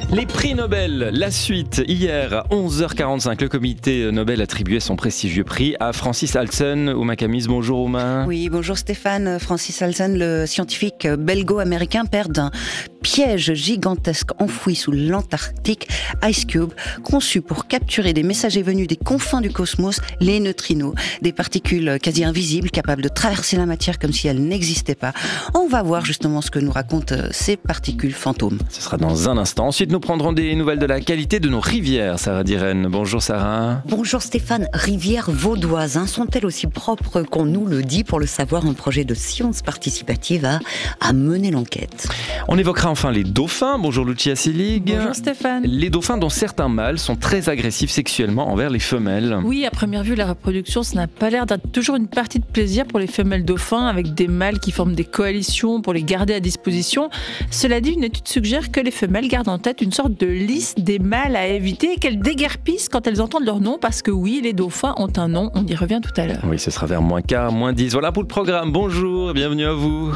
Les prix Nobel, la suite. Hier, à 11h45, le comité Nobel attribuait son prestigieux prix à Francis Halsen. Ouma Camis, bonjour Ouma. Oui, bonjour Stéphane. Francis Halsen, le scientifique belgo-américain, père d'un piège gigantesque enfoui sous l'Antarctique, Ice Cube, conçu pour capturer des messagers venus des confins du cosmos, les neutrinos, des particules quasi invisibles capables de traverser la matière comme si elles n'existaient pas. On va voir justement ce que nous racontent ces particules fantômes. Ce sera dans un instant. Ensuite, nous prendrons des nouvelles de la qualité de nos rivières. Sarah Diren. Bonjour Sarah. Bonjour Stéphane. Rivières vaudoises, sont-elles aussi propres qu'on nous le dit? Pour le savoir, un projet de science participative a mené l'enquête. On évoquera enfin les dauphins. Bonjour Lucia Selig. Bonjour Stéphane. Les dauphins dont certains mâles sont très agressifs sexuellement envers les femelles. Oui, à première vue, la reproduction, ça n'a pas l'air d'être toujours une partie de plaisir pour les femelles dauphins, avec des mâles qui forment des coalitions pour les garder à disposition. Cela dit, une étude suggère que les femelles gardent en tête une sorte de liste des mâles à éviter et qu'elles déguerpissent quand elles entendent leur nom, parce que oui, les dauphins ont un nom, on y revient tout à l'heure. Oui, ce sera vers -15, -10. Voilà pour le programme. Bonjour, bienvenue à vous.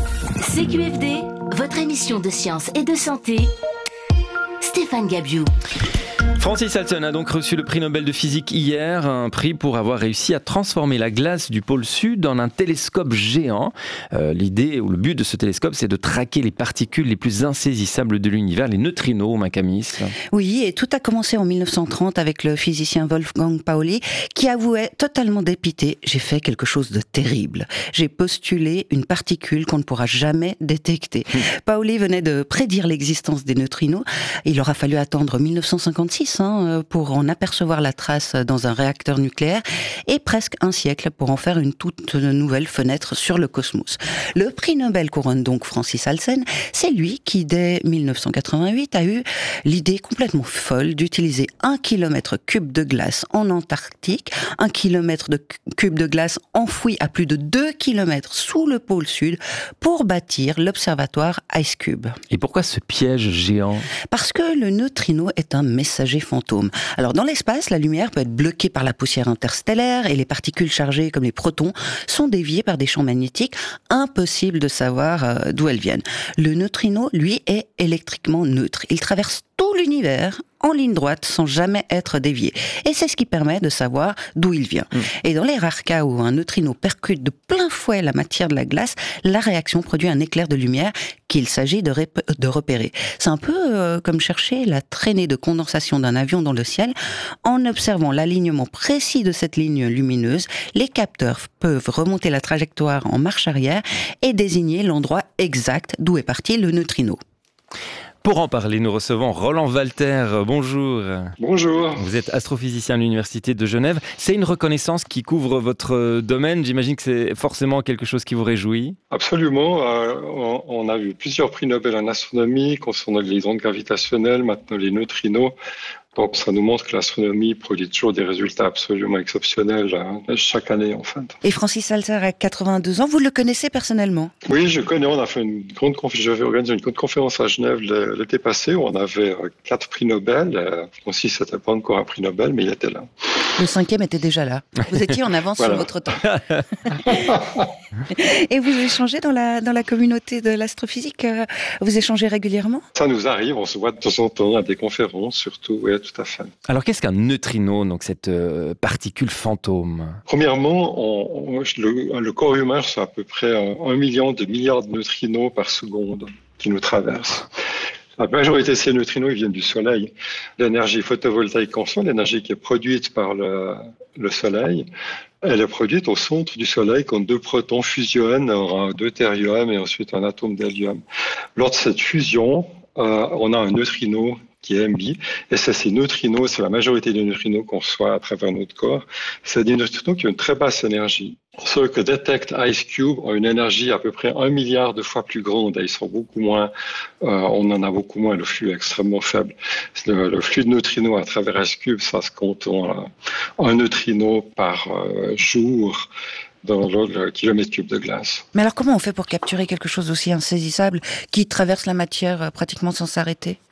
CQFD, votre émission de science et de santé. Stéphane Gabiou. Francis Halsen a donc reçu le prix Nobel de physique hier, un prix pour avoir réussi à transformer la glace du pôle sud en un télescope géant. L'idée ou le but de ce télescope, c'est de traquer les particules les plus insaisissables de l'univers, les neutrinos, Macamis. Oui, et tout a commencé en 1930 avec le physicien Wolfgang Pauli qui avouait totalement dépité: j'ai fait quelque chose de terrible. J'ai postulé une particule qu'on ne pourra jamais détecter. Pauli venait de prédire l'existence des neutrinos. Il aura fallu attendre 1956 pour en apercevoir la trace dans un réacteur nucléaire et presque un siècle pour en faire une toute nouvelle fenêtre sur le cosmos. Le prix Nobel couronne donc Francis Halsen. C'est lui qui, dès 1988, a eu l'idée complètement folle d'utiliser 1 km3 de glace en Antarctique, 1 km3 de glace enfoui à plus de 2 km sous le pôle sud pour bâtir l'observatoire Ice Cube. Et pourquoi ce piège géant? Parce que le neutrino est un messager fantôme. Alors dans l'espace, la lumière peut être bloquée par la poussière interstellaire et les particules chargées comme les protons sont déviées par des champs magnétiques, impossible de savoir d'où elles viennent. Le neutrino, lui, est électriquement neutre. Il traverse tout l'univers en ligne droite sans jamais être dévié. Et c'est ce qui permet de savoir d'où il vient. Et dans les rares cas où un neutrino percute de plein fouet la matière de la glace, la réaction produit un éclair de lumière qu'il s'agit de repérer. C'est un peu comme chercher la traînée de condensation d'un avion dans le ciel. En observant l'alignement précis de cette ligne lumineuse, les capteurs peuvent remonter la trajectoire en marche arrière et désigner l'endroit exact d'où est parti le neutrino. Pour en parler, nous recevons Roland Walter. Bonjour. Bonjour. Vous êtes astrophysicien à l'Université de Genève. C'est une reconnaissance qui couvre votre domaine. J'imagine que c'est forcément quelque chose qui vous réjouit. Absolument. On a eu plusieurs prix Nobel en astronomie concernant les ondes gravitationnelles, maintenant les neutrinos. Donc, ça nous montre que l'astronomie produit toujours des résultats absolument exceptionnels chaque année, en fait. Et Francis Halsen a 82 ans. Vous le connaissez personnellement? Oui, je connais. On a fait j'avais organisé une grande conférence à Genève l'été passé où on avait 4 prix Nobel. Francis n'était pas encore un prix Nobel, mais il était là. Le 5e était déjà là. Vous étiez en avance sur votre temps. Et vous échangez dans la communauté de l'astrophysique? Vous échangez régulièrement? Ça nous arrive. On se voit de temps en temps à des conférences, surtout. Oui, tout à fait. Alors, qu'est-ce qu'un neutrino, donc cette particule fantôme? Premièrement, le corps humain, c'est à peu près 1 milliard de neutrinos par seconde qui nous traversent. La majorité de ces neutrinos, ils viennent du Soleil. L'énergie photovoltaïque en soi, l'énergie qui est produite par le Soleil, elle est produite au centre du Soleil quand 2 protons fusionnent, un deutérium et ensuite un atome d'hélium. Lors de cette fusion, on a un neutrino qui est émis, et ces neutrinos, c'est la majorité des neutrinos qu'on reçoit à travers notre corps. C'est des neutrinos qui ont une très basse énergie. Ceux que détecte Ice Cube ont une énergie à peu près 1 milliard de fois plus grande, et ils sont beaucoup moins, on en a beaucoup moins, le flux est extrêmement faible. Le flux de neutrinos à travers Ice Cube, ça se compte en 1 neutrino par jour dans le kilomètre cube de glace. Mais alors comment on fait pour capturer quelque chose d'aussi insaisissable qui traverse la matière pratiquement sans s'arrêter?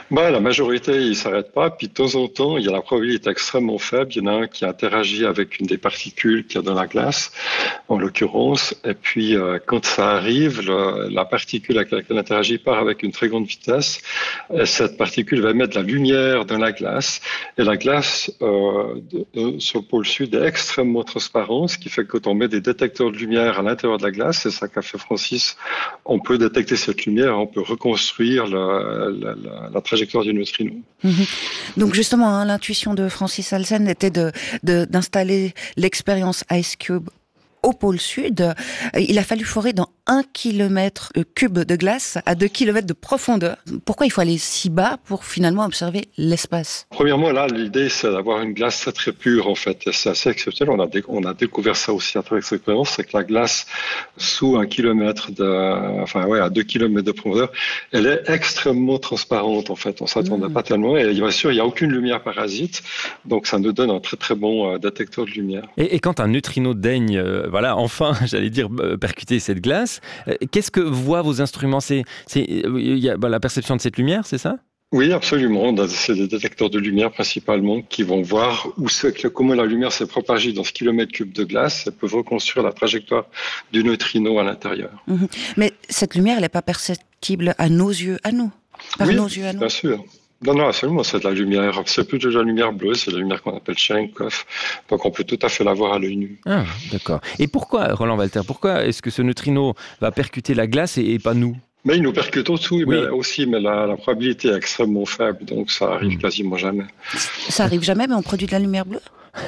La majorité, ils ne s'arrêtent pas. Puis de temps en temps, il y a la probabilité extrêmement faible. Il y en a un qui interagit avec une des particules qu'il y a dans la glace, en l'occurrence. Et puis, quand ça arrive, la particule avec laquelle elle interagit part avec une très grande vitesse. Et cette particule va mettre de la lumière dans la glace. Et la glace sur le pôle sud est extrêmement transparente, ce qui fait que quand on met des détecteurs de lumière à l'intérieur de la glace, c'est ça qu'a fait Francis, on peut détecter cette lumière, on peut reconstruire la trajectoire du neutrino. Donc justement, l'intuition de Francis Halsen était d'installer l'expérience IceCube au pôle sud. Il a fallu forer dans 1 km cube de glace à 2 km de profondeur. Pourquoi il faut aller si bas pour finalement observer l'espace? Premièrement, là, l'idée, c'est d'avoir une glace très très pure, en fait. Et c'est assez exceptionnel. On a découvert ça aussi à travers cette expérience, c'est que la glace sous 1 kilomètre à 2 km de profondeur, elle est extrêmement transparente, en fait. On s'attendait pas tellement. Et bien sûr, il n'y a aucune lumière parasite. Donc, ça nous donne un très très bon détecteur de lumière. Et quand un neutrino daigne, enfin, j'allais dire, percuter cette glace, qu'est-ce que voient vos instruments? Il y a la perception de cette lumière, c'est ça? Oui, absolument. C'est des détecteurs de lumière principalement qui vont voir comment la lumière s'est propagée dans ce kilomètre cube de glace. Elles peuvent reconstruire la trajectoire du neutrino à l'intérieur. Mais cette lumière, elle n'est pas perceptible à nos yeux, à nous? Nos yeux à nous. Bien sûr. Non, absolument, c'est de la lumière. C'est plus de la lumière bleue, c'est de la lumière qu'on appelle Cherenkov. Donc on peut tout à fait la voir à l'œil nu. Ah, d'accord. Et pourquoi, Roland Walter, pourquoi est-ce que ce neutrino va percuter la glace et pas nous? Mais il nous percute aussi, mais la probabilité est extrêmement faible, donc ça arrive quasiment jamais. Ça arrive jamais, mais on produit de la lumière bleue?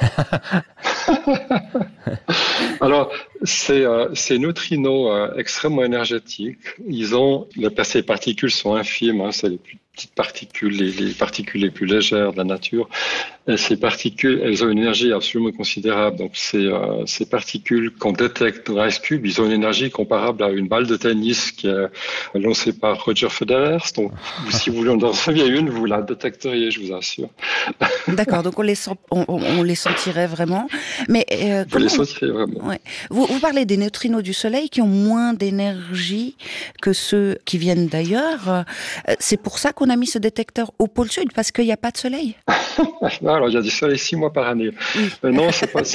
Alors, ces neutrinos extrêmement énergétiques, ces particules sont infimes, c'est les plus petites particules, les particules les plus légères de la nature. Et ces particules, elles ont une énergie absolument considérable. Donc, ces particules qu'on détecte dans IceCube, ils ont une énergie comparable à une balle de tennis qui est lancée par Roger Federer. Donc, si vous voulez en receviez une, vous la détecteriez, je vous assure. D'accord, donc on les sentirait vraiment. Mais vous les sentirez vraiment. Ouais. Vous parlez des neutrinos du Soleil qui ont moins d'énergie que ceux qui viennent d'ailleurs. C'est pour ça qu'on a mis ce détecteur au pôle sud, parce qu'il n'y a pas de soleil? Alors, il y a du soleil 6 mois par année. Oui. Non, c'est pas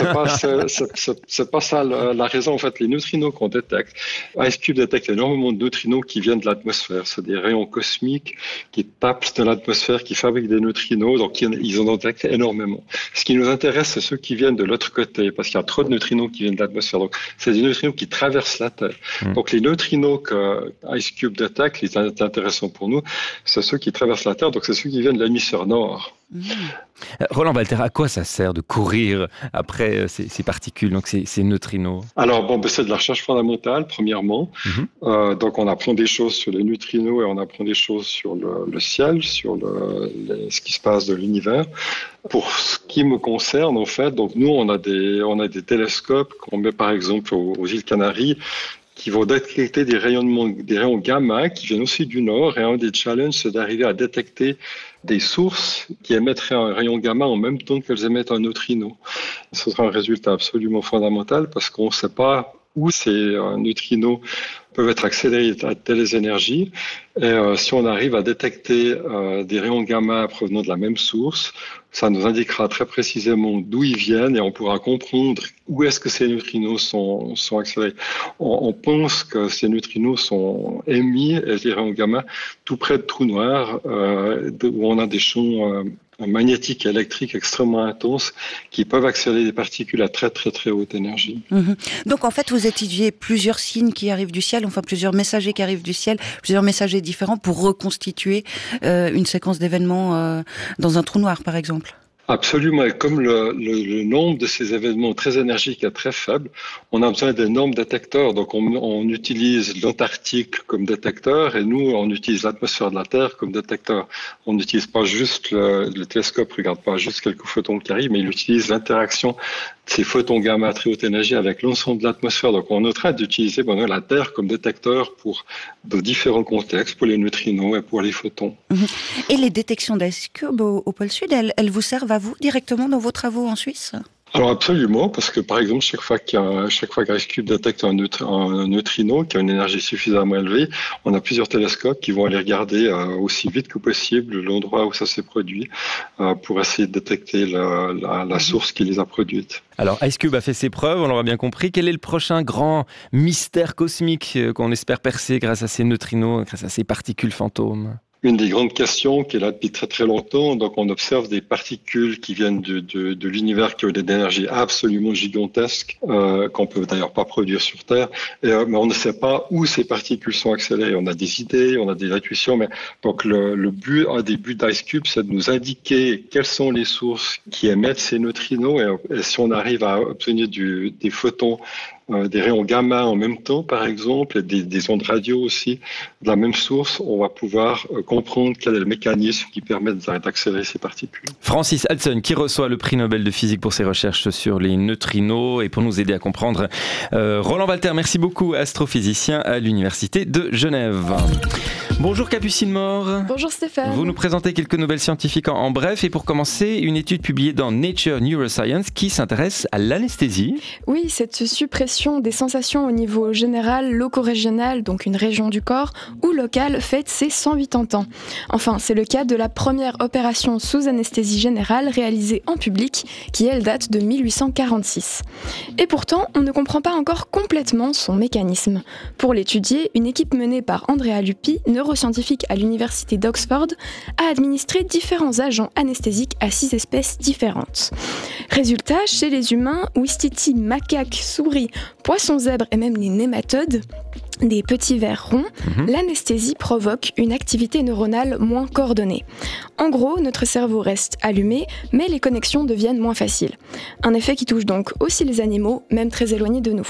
ça la raison. En fait, les neutrinos qu'on détecte, IceCube détecte énormément de neutrinos qui viennent de l'atmosphère. C'est des rayons cosmiques qui tapent dans l'atmosphère, qui fabriquent des neutrinos. Donc, ils en détectent énormément. Ce qui nous intéresse, c'est ceux qui viennent de l'autre côté, parce qu'il y a trop de neutrinos qui viennent de l'atmosphère. Donc, c'est des neutrinos qui traversent la Terre. Donc, les neutrinos que IceCube détecte, les intéressants pour nous, c'est ceux qui traversent la Terre. Donc, c'est ceux qui viennent de l'hémisphère nord. Roland Walter, à quoi ça sert de courir après ces particules, donc ces neutrinos? Alors, c'est de la recherche fondamentale, premièrement. Donc, on apprend des choses sur les neutrinos et on apprend des choses sur le ciel, sur ce qui se passe de l'univers. Pour ce qui me concerne, en fait, donc nous, on a des télescopes qu'on met, par exemple, aux îles Canaries, qui vont détecter des rayons gamma qui viennent aussi du Nord. Et un des challenges, c'est d'arriver à détecter des sources qui émettraient un rayon gamma en même temps qu'elles émettent un neutrino. Ce sera un résultat absolument fondamental parce qu'on ne sait pas où ces neutrinos peuvent être accélérés à telles énergies. Et si on arrive à détecter des rayons gamma provenant de la même source, ça nous indiquera très précisément d'où ils viennent et on pourra comprendre où est-ce que ces neutrinos sont accélérés. On pense que ces neutrinos sont émis, les rayons gamma, tout près de trous noirs, où on a des champs magnétiques et électriques extrêmement intenses qui peuvent accélérer des particules à très très très haute énergie. Donc en fait, vous étudiez plusieurs signes qui arrivent du ciel, enfin plusieurs messagers qui arrivent du ciel, plusieurs messagers différents pour reconstituer une séquence d'événements dans un trou noir, par exemple. Absolument. Et comme le nombre de ces événements très énergiques est très faible, on a besoin d'énormes détecteurs. Donc, on utilise l'Antarctique comme détecteur et nous, on utilise l'atmosphère de la Terre comme détecteur. On n'utilise pas juste le télescope, regarde pas juste quelques photons qui arrivent, mais il utilise l'interaction de ces photons gamma à très haute énergie avec l'ensemble de l'atmosphère. Donc, on est en train d'utiliser la Terre comme détecteur dans différents contextes, pour les neutrinos et pour les photons. Et les détections d'IceCube au pôle Sud, elles vous servent à vous directement dans vos travaux en Suisse ? Alors absolument, parce que par exemple, chaque fois qu'Ice Cube détecte un neutrino qui a une énergie suffisamment élevée, on a plusieurs télescopes qui vont aller regarder aussi vite que possible l'endroit où ça s'est produit pour essayer de détecter la source qui les a produites. Alors Ice Cube a fait ses preuves, on l'aura bien compris. Quel est le prochain grand mystère cosmique qu'on espère percer grâce à ces neutrinos, grâce à ces particules fantômes ? Une des grandes questions qui est là depuis très très longtemps, donc on observe des particules qui viennent de l'univers qui ont des énergies absolument gigantesques, qu'on peut d'ailleurs pas produire sur Terre, mais on ne sait pas où ces particules sont accélérées. On a des idées, on a des intuitions, mais donc un des buts d'Ice Cube, c'est de nous indiquer quelles sont les sources qui émettent ces neutrinos, et si on arrive à obtenir des photons, des rayons gamma en même temps, par exemple, et des ondes radio aussi, de la même source, on va pouvoir comprendre quel est le mécanisme qui permet d'accélérer ces particules. Francis Hudson, qui reçoit le prix Nobel de physique pour ses recherches sur les neutrinos, et pour nous aider à comprendre, Roland Walter, merci beaucoup, astrophysicien à l'Université de Genève. Bonjour Capucine Mor. Bonjour Stéphane. Vous nous présentez quelques nouvelles scientifiques en bref, et pour commencer, une étude publiée dans Nature Neuroscience qui s'intéresse à l'anesthésie. Oui, cette suppression des sensations au niveau général, loco-régional, donc une région du corps, ou locale, fête ses 180 ans. Enfin, c'est le cas de la première opération sous anesthésie générale réalisée en public, qui elle date de 1846. Et pourtant, on ne comprend pas encore complètement son mécanisme. Pour l'étudier, une équipe menée par Andrea Luppi, neuroscientifique à l'université d'Oxford, a administré différents agents anesthésiques à 6 espèces différentes. Résultat, chez les humains, ouistiti, macaques, souris, poissons zèbres et même les nématodes, des petits vers ronds, l'anesthésie provoque une activité neuronale moins coordonnée. En gros, notre cerveau reste allumé, mais les connexions deviennent moins faciles. Un effet qui touche donc aussi les animaux, même très éloignés de nous.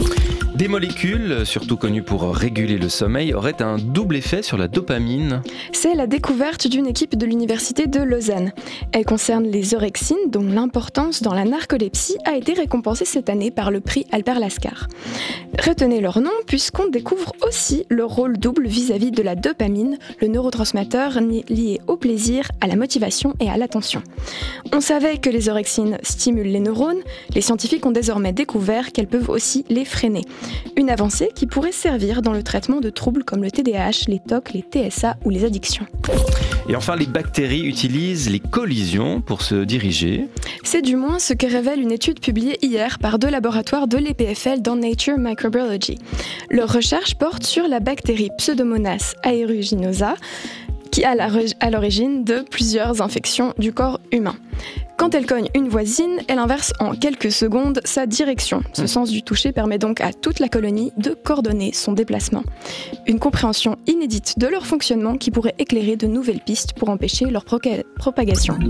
Des molécules, surtout connues pour réguler le sommeil, auraient un double effet sur la dopamine. C'est la découverte d'une équipe de l'université de Lausanne. Elle concerne les orexines, dont l'importance dans la narcolepsie a été récompensée cette année par le prix Albert Lasker. Retenez leur nom puisqu'on découvre aussi le rôle double vis-à-vis de la dopamine, le neurotransmetteur lié au plaisir, à la motivation et à l'attention. On savait que les orexines stimulent les neurones, les scientifiques ont désormais découvert qu'elles peuvent aussi les freiner. Une avancée qui pourrait servir dans le traitement de troubles comme le TDAH, les TOC, les TSA ou les addictions. Et enfin, les bactéries utilisent les collisions pour se diriger. C'est du moins ce que révèle une étude publiée hier par 2 laboratoires de l'EPFL dans Nature Microbiology. Leur recherche porte sur la bactérie Pseudomonas aeruginosa, qui est à l'origine de plusieurs infections du corps humain. Quand elle cogne une voisine, elle inverse en quelques secondes sa direction. Ce sens du toucher permet donc à toute la colonie de coordonner son déplacement. Une compréhension inédite de leur fonctionnement qui pourrait éclairer de nouvelles pistes pour empêcher leur propagation.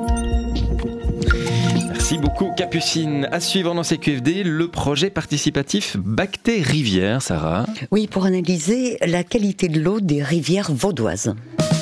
Merci beaucoup Capucine. À suivre dans CQFD, le projet participatif Bacté-Rivière, Sarah. Oui, pour analyser la qualité de l'eau des rivières vaudoises.